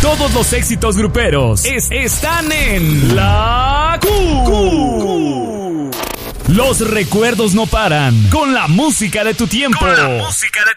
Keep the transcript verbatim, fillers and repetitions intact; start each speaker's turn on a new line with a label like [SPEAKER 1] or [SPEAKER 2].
[SPEAKER 1] Todos los éxitos gruperos es, están en La Q. Q. Los recuerdos no paran con la música de tu tiempo. Con la música de